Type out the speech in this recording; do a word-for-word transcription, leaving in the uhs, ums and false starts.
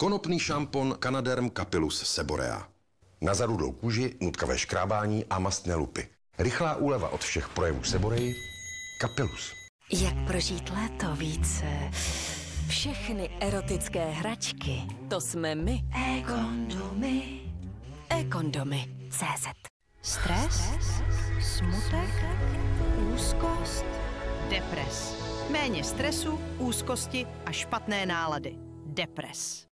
Konopný šampon Canaderm Capillus Seborea. Na zarudlou kůži, nutkavé škrábání a mastné lupy. Rychlá úleva od všech projevů Seboreji. Capillus. Jak prožít léto více? Všechny erotické hračky, to jsme my. E-kondomy. E-kondomy. C Z. Stres, smutek, úzkost, depres. Méně stresu, úzkosti a špatné nálady. Depres.